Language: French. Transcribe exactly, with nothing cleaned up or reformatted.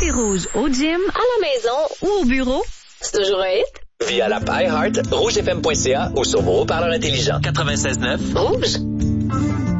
Tapis rouge au gym, à la maison ou au bureau, c'est toujours un hit. Via l'app iHeart, rougefm point c a ou sur vos haut-parleurs intelligents. quatre-vingt-seize neuf Rouge.